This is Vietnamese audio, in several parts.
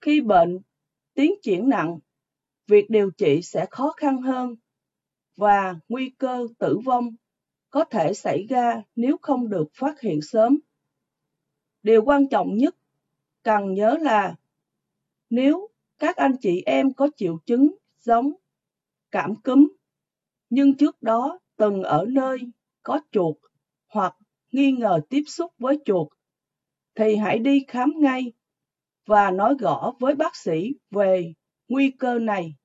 Khi bệnh tiến triển nặng, việc điều trị sẽ khó khăn hơn và nguy cơ tử vong có thể xảy ra nếu không được phát hiện sớm. Điều quan trọng nhất cần nhớ là nếu các anh chị em có triệu chứng giống cảm cúm, nhưng trước đó từng ở nơi có chuột hoặc nghi ngờ tiếp xúc với chuột, thì hãy đi khám ngay và nói rõ với bác sĩ về nguy cơ này.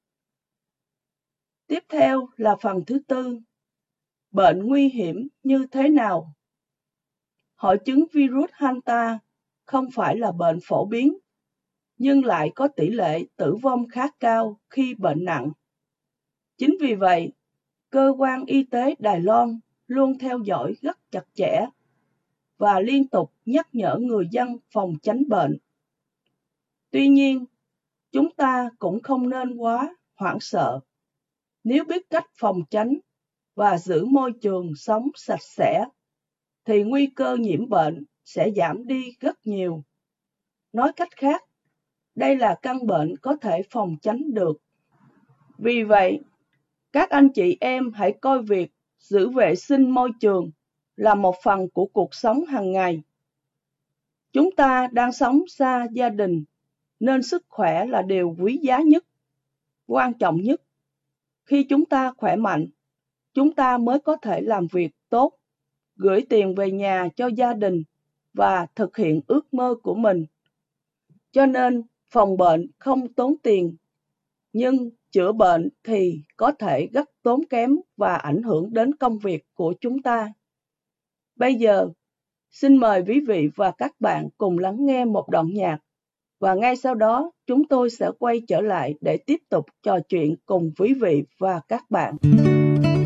Tiếp theo là phần thứ tư, bệnh nguy hiểm như thế nào? Hội chứng virus Hanta không phải là bệnh phổ biến, nhưng lại có tỷ lệ tử vong khá cao khi bệnh nặng. Chính vì vậy, cơ quan y tế Đài Loan luôn theo dõi rất chặt chẽ và liên tục nhắc nhở người dân phòng tránh bệnh. Tuy nhiên, chúng ta cũng không nên quá hoảng sợ. Nếu biết cách phòng tránh và giữ môi trường sống sạch sẽ, thì nguy cơ nhiễm bệnh sẽ giảm đi rất nhiều. Nói cách khác, đây là căn bệnh có thể phòng tránh được. Vì vậy, các anh chị em hãy coi việc giữ vệ sinh môi trường là một phần của cuộc sống hàng ngày. Chúng ta đang sống xa gia đình, nên sức khỏe là điều quý giá nhất, quan trọng nhất. Khi chúng ta khỏe mạnh, chúng ta mới có thể làm việc tốt, gửi tiền về nhà cho gia đình và thực hiện ước mơ của mình. Cho nên, phòng bệnh không tốn tiền, nhưng chữa bệnh thì có thể rất tốn kém và ảnh hưởng đến công việc của chúng ta. Bây giờ, xin mời quý vị và các bạn cùng lắng nghe một đoạn nhạc, và ngay sau đó chúng tôi sẽ quay trở lại để tiếp tục trò chuyện cùng quý vị và các bạn.